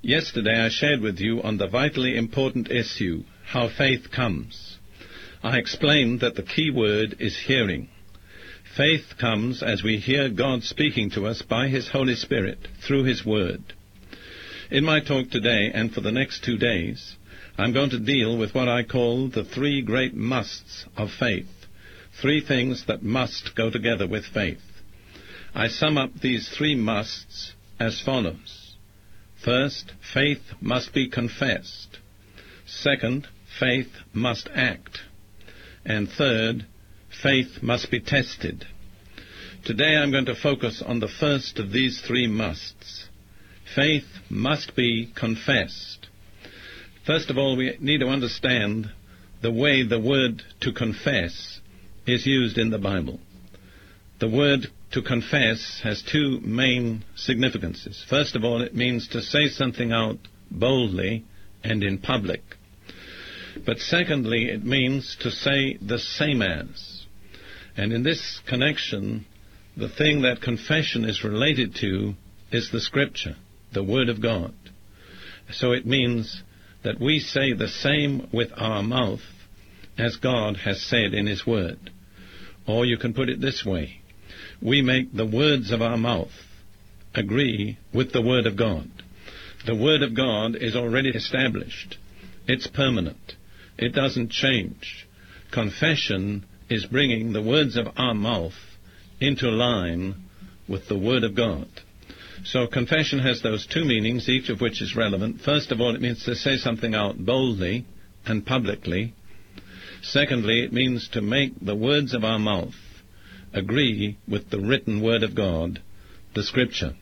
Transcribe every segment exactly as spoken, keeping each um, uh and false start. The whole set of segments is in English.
Yesterday I shared with you on the vitally important issue, how faith comes. I explained that the key word is hearing. Faith comes as we hear God speaking to us by His Holy Spirit through His Word. In my talk today and for the next two days, I'm going to deal with what I call the three great musts of faith, three things that must go together with faith. I sum up these three musts as follows. First, faith must be confessed. Second, faith must act. And third, faith must be tested. Today I'm going to focus on the first of these three musts. Faith must be confessed. First of all, we need to understand the way the word to confess is used in the Bible. The word to confess has two main significances. First of all, it means to say something out boldly and in public. But secondly, it means to say the same as. And in this connection, the thing that confession is related to is the Scripture, the Word of God. So it means that we say the same with our mouth as God has said in His Word. Or you can put it this way. We make the words of our mouth agree with the Word of God. The Word of God is already established. It's permanent. It doesn't change. Confession is bringing the words of our mouth into line with the Word of God. So confession has those two meanings, each of which is relevant. First of all, it means to say something out boldly and publicly. Secondly, it means to make the words of our mouth agree with the written Word of God, the Scripture.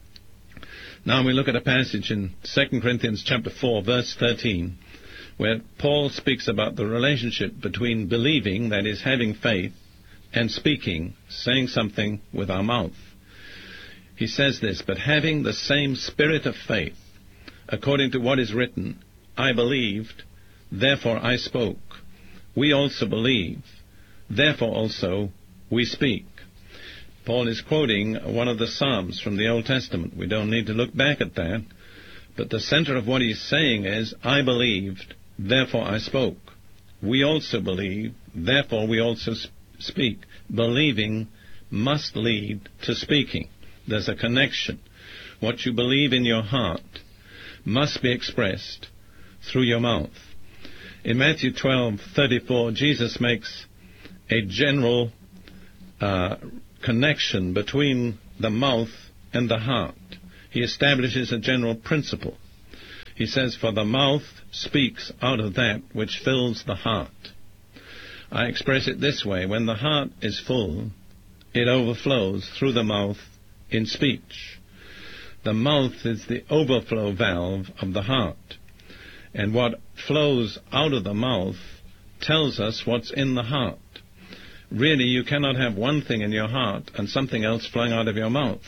Now we look at a passage in Second Corinthians chapter four, verse thirteen, where Paul speaks about the relationship between believing, that is, having faith, and speaking, saying something with our mouth. He says this, "But having the same spirit of faith, according to what is written, I believed, therefore I spoke. We also believe, therefore also we speak." Paul is quoting one of the Psalms from the Old Testament. We don't need to look back at that. But the center of what he's saying is, I believed, therefore I spoke. We also believe, therefore we also speak. Believing must lead to speaking. There's a connection. What you believe in your heart must be expressed through your mouth. In Matthew twelve thirty-four, Jesus makes a general uh, connection between the mouth and the heart. He establishes a general principle. He says, "For the mouth speaks out of that which fills the heart." I express it this way. When the heart is full, it overflows through the mouth in speech. The mouth is the overflow valve of the heart. And what flows out of the mouth tells us what's in the heart. Really, you cannot have one thing in your heart and something else flowing out of your mouth.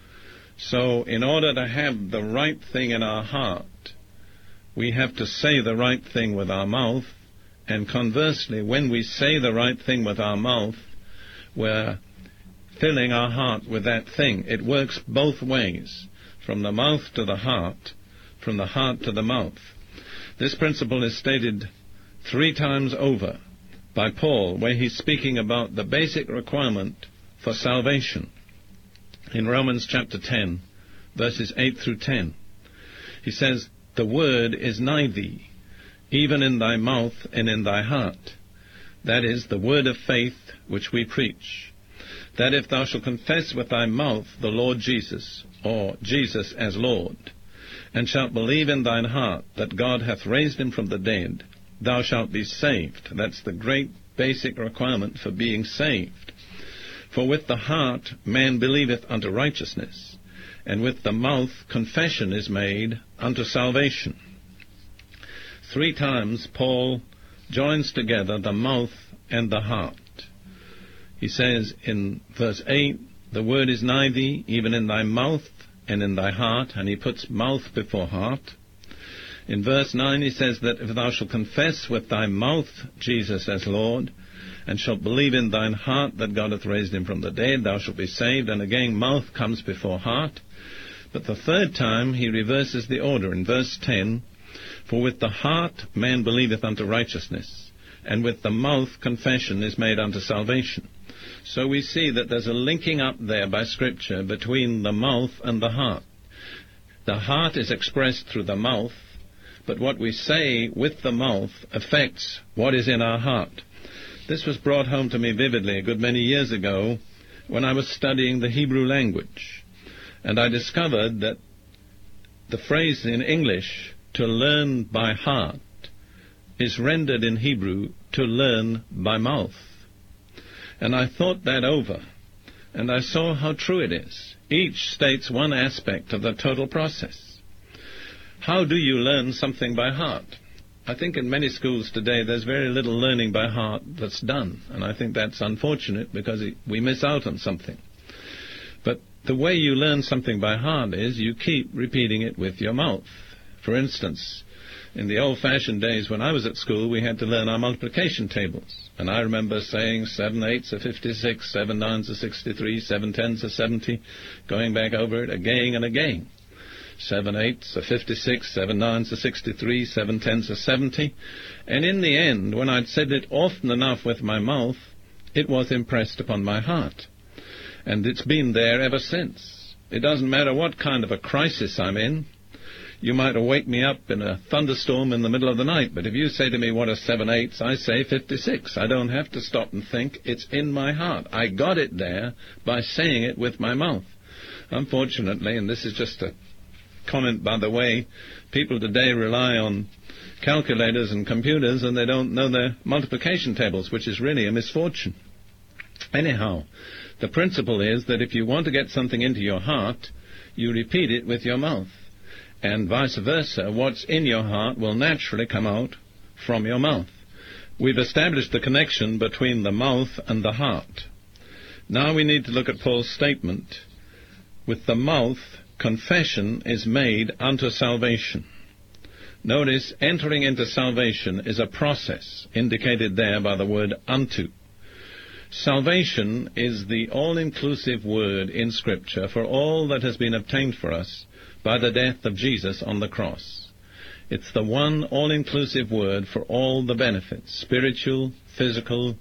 So in order to have the right thing in our heart, we have to say the right thing with our mouth. And conversely, when we say the right thing with our mouth, we're filling our heart with that thing. It works both ways, from the mouth to the heart, from the heart to the mouth. This principle is stated three times over by Paul, where he's speaking about the basic requirement for salvation. In Romans chapter ten, verses eight through ten, he says, "The word is nigh thee, even in thy mouth and in thy heart. That is, the word of faith which we preach. That if thou shalt confess with thy mouth the Lord Jesus, or Jesus as Lord, and shalt believe in thine heart that God hath raised him from the dead, thou shalt be saved." That's the great basic requirement for being saved. "For with the heart man believeth unto righteousness, and with the mouth confession is made unto salvation." Three times Paul joins together the mouth and the heart. He says in verse eight, "The word is nigh thee, even in thy mouth and in thy heart," and he puts mouth before heart. In verse nine he says that if thou shalt confess with thy mouth Jesus as Lord, and shalt believe in thine heart that God hath raised him from the dead, thou shalt be saved. And again, mouth comes before heart. But the third time he reverses the order in verse ten, "For with the heart man believeth unto righteousness, and with the mouth confession is made unto salvation." So we see that there's a linking up there by Scripture between the mouth and the heart. The heart is expressed through the mouth, but what we say with the mouth affects what is in our heart. This was brought home to me vividly a good many years ago when I was studying the Hebrew language. And I discovered that the phrase in English, "to learn by heart," is rendered in Hebrew, "to learn by mouth." And I thought that over, and I saw how true it is. Each states one aspect of the total process. How do you learn something by heart? I think in many schools today there's very little learning by heart that's done, and I think that's unfortunate because it, we miss out on something. But the way you learn something by heart is you keep repeating it with your mouth. For instance, in the old-fashioned days when I was at school, we had to learn our multiplication tables. And I remember saying seven eights are fifty-six, seven nines are sixty-three, seven tens are seventy, going back over it again and again. Seven eights are fifty-six, seven nines are sixty-three, seven tens are seventy. And in the end, when I'd said it often enough with my mouth, it was impressed upon my heart. And it's been there ever since. It doesn't matter what kind of a crisis I'm in. You might wake me up in a thunderstorm in the middle of the night, but if you say to me, "What are seven eights?" I say fifty-six. I don't have to stop and think. It's in my heart. I got it there by saying it with my mouth. Unfortunately, and this is just a comment by the way, people today rely on calculators and computers and they don't know their multiplication tables, which is really a misfortune. Anyhow, the principle is that if you want to get something into your heart, you repeat it with your mouth. And vice versa, what's in your heart will naturally come out from your mouth. We've established the connection between the mouth and the heart. Now we need to look at Paul's statement. With the mouth, confession is made unto salvation. Notice, entering into salvation is a process, indicated there by the word unto. Salvation is the all-inclusive word in Scripture for all that has been obtained for us by the death of Jesus on the cross. It's the one all-inclusive word for all the benefits, spiritual, physical,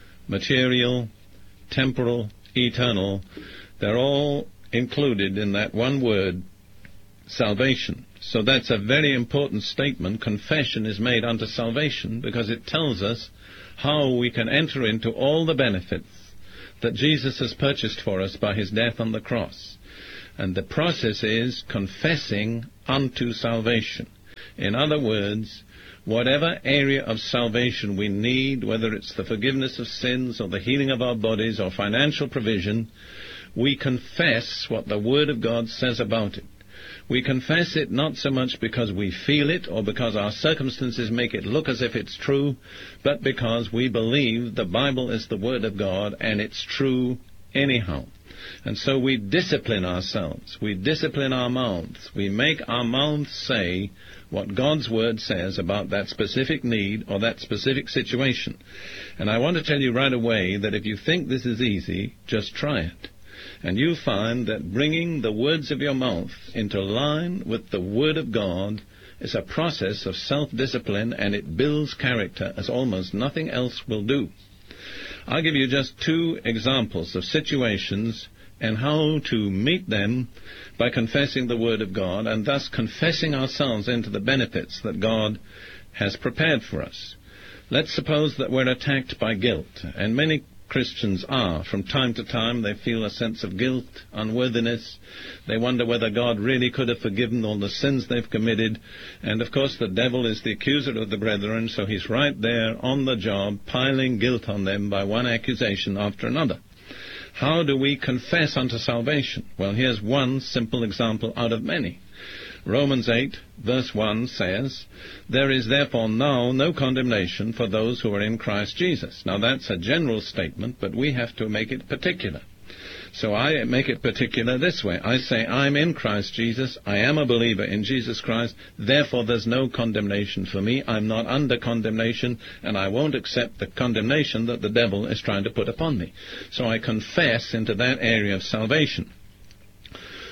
material, temporal, eternal. They're all included in that one word, salvation. So that's a very important statement. Confession is made unto salvation because it tells us how we can enter into all the benefits that Jesus has purchased for us by his death on the cross. And the process is confessing unto salvation. In other words, whatever area of salvation we need, whether it's the forgiveness of sins or the healing of our bodies or financial provision, we confess what the Word of God says about it. We confess it not so much because we feel it or because our circumstances make it look as if it's true, but because we believe the Bible is the Word of God and it's true anyhow. And so we discipline ourselves. We discipline our mouths. We make our mouths say what God's Word says about that specific need or that specific situation. And I want to tell you right away that if you think this is easy, just try it. And you'll find that bringing the words of your mouth into line with the Word of God is a process of self-discipline, and it builds character as almost nothing else will do. I'll give you just two examples of situations and how to meet them by confessing the Word of God and thus confessing ourselves into the benefits that God has prepared for us. Let's suppose that we're attacked by guilt, and many Christians are. From time to time they feel a sense of guilt, unworthiness. They wonder whether God really could have forgiven all the sins they've committed. And of course the devil is the accuser of the brethren, so he's right there on the job, piling guilt on them by one accusation after another. How do we confess unto salvation? Well, here's one simple example out of many. Romans eight, verse one says, "There is therefore now no condemnation for those who are in Christ Jesus." Now that's a general statement, but we have to make it particular. So I make it particular this way. I say, I'm in Christ Jesus. I am a believer in Jesus Christ. Therefore, there's no condemnation for me. I'm not under condemnation, and I won't accept the condemnation that the devil is trying to put upon me. So I confess into that area of salvation.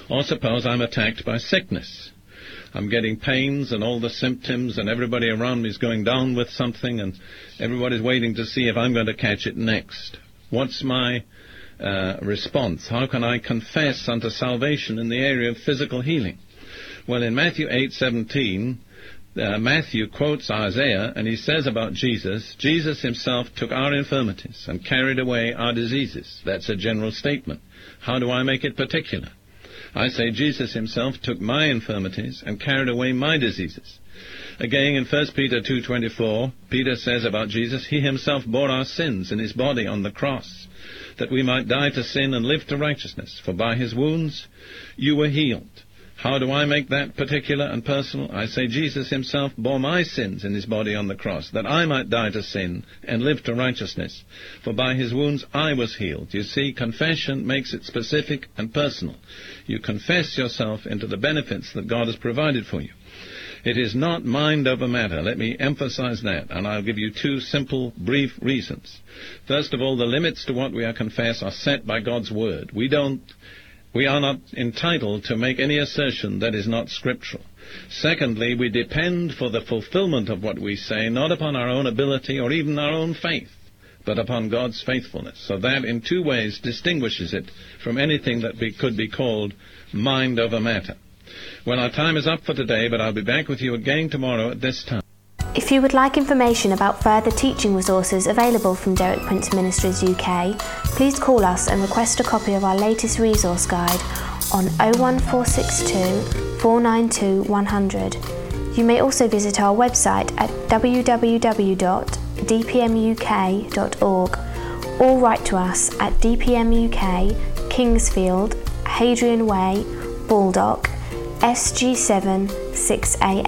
Or suppose I'm attacked by sickness. I'm getting pains and all the symptoms, and everybody around me is going down with something, and everybody's waiting to see if I'm going to catch it next. What's my uh, response? How can I confess unto salvation in the area of physical healing? Well, in Matthew eight seventeen, uh, Matthew quotes Isaiah, and he says about Jesus, Jesus himself took our infirmities and carried away our diseases. That's a general statement. How do I make it particular? I say Jesus himself took my infirmities and carried away my diseases. Again, in First Peter two twenty-four, Peter says about Jesus, he himself bore our sins in his body on the cross, that we might die to sin and live to righteousness. For by his wounds you were healed. How do I make that particular and personal? I say Jesus himself bore my sins in his body on the cross, that I might die to sin and live to righteousness. For by his wounds I was healed. You see, confession makes it specific and personal. You confess yourself into the benefits that God has provided for you. It is not mind over matter. Let me emphasize that, and I'll give you two simple, brief reasons. First of all, the limits to what we are confess are set by God's Word. We don't We are not entitled to make any assertion that is not scriptural. Secondly, we depend for the fulfillment of what we say not upon our own ability or even our own faith, but upon God's faithfulness. So that in two ways distinguishes it from anything that be, could be called mind over matter. Well, our time is up for today, but I'll be back with you again tomorrow at this time. If you would like information about further teaching resources available from Derek Prince Ministries U K, please call us and request a copy of our latest resource guide on oh one four six two, four nine two, one hundred. You may also visit our website at w w w dot d p m u k dot org or write to us at D P M U K, Kingsfield, Hadrian Way, Baldock, S G seven six A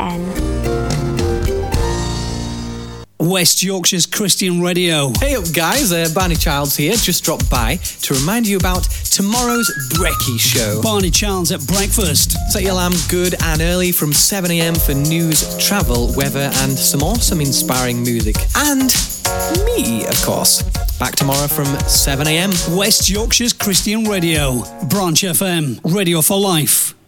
N. West Yorkshire's Christian Radio. Hey up guys, uh, Barney Childs here, just dropped by to remind you about tomorrow's Brekkie Show. Barney Childs at breakfast. Set your alarm good and early from seven a m for news, travel, weather and some awesome inspiring music. And me, of course. Back tomorrow from seven a m. West Yorkshire's Christian Radio. Branch F M. Radio for Life.